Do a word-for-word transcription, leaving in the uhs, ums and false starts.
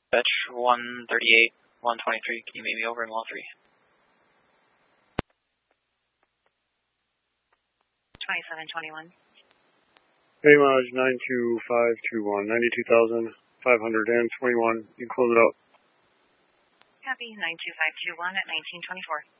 Fetch one thirty-eight, one twenty-three, can you meet me over in wall three? twenty-seven twenty-one. Paymage nine two five two one, ninety-two thousand five hundred twenty-one. You can close it out. Copy, nine two five two one at nineteen twenty-four.